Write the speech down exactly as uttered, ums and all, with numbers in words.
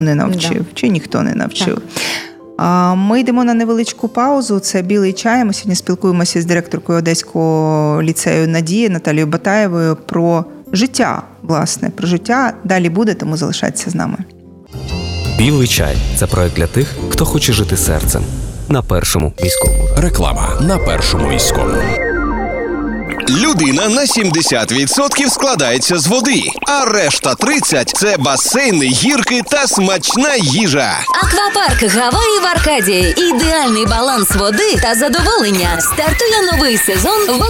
не навчив, да. чи ніхто не навчив. Так. Ми йдемо на невеличку паузу. Це «Білий чай». Ми сьогодні спілкуємося з директоркою Одеського ліцею «Надія» Наталією Батаєвою про життя, власне, про життя. Далі буде, тому залишайтеся з нами. «Білий чай» – це проект для тих, хто хоче жити серцем. На Першому міському. Реклама на Першому міському. Людина на сімдесят відсотків складається з води, а решта тридцять – це басейни, гірки та смачна їжа. Аквапарк Гаваї в Аркадії. Ідеальний баланс води та задоволення. Стартує новий сезон в